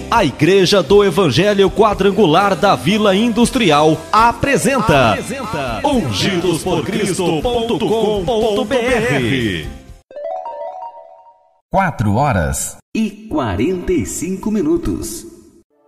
A Igreja do Evangelho Quadrangular da Vila Industrial apresenta ungidosporcristo.com.br. 4 horas e 45 minutos.